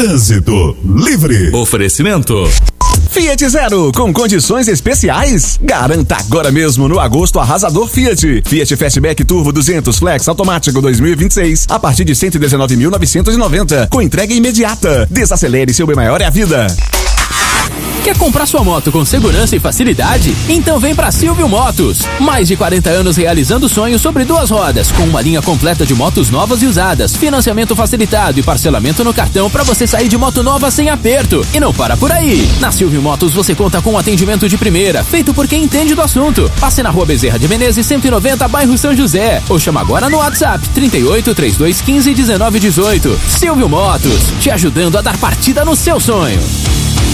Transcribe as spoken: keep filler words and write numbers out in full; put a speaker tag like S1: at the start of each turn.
S1: Trânsito Livre.
S2: Oferecimento
S3: Fiat Zero, com condições especiais? Garanta agora mesmo no agosto arrasador Fiat. Fiat Fastback Turbo duzentos Flex automático dois mil e vinte e seis a partir de cento e dezenove mil novecentos e noventa, com entrega imediata. Desacelere, seu bem maior é a vida.
S4: Quer comprar sua moto com segurança e facilidade? Então vem pra Silvio Motos. Mais de quarenta anos realizando sonhos sobre duas rodas, com uma linha completa de motos novas e usadas, financiamento facilitado e parcelamento no cartão pra você sair de moto nova sem aperto. E não para por aí. Na Silvio Motos você conta com um atendimento de primeira, feito por quem entende do assunto. Passe na Rua Bezerra de Menezes cento e noventa, bairro São José. Ou chama agora no WhatsApp trinta e oito, trinta e dois, quinze, dezenove, dezoito. Silvio Motos, te ajudando a dar partida no seu sonho.